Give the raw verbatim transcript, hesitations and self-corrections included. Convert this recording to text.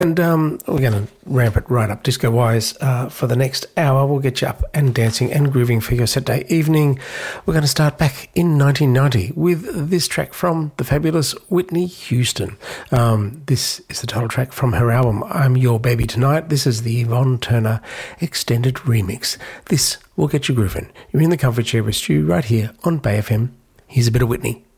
And um, we're going to ramp it right up disco-wise uh, for the next hour. We'll get you up and dancing and grooving for your Saturday evening. We're going to start back in nineteen ninety with this track from the fabulous Whitney Houston. Um, this is the title track from her album, I'm Your Baby Tonight. This is the Yvonne Turner extended remix. This will get you grooving. You're in the comfort chair with Stu right here on Bay F M. Here's a bit of Whitney.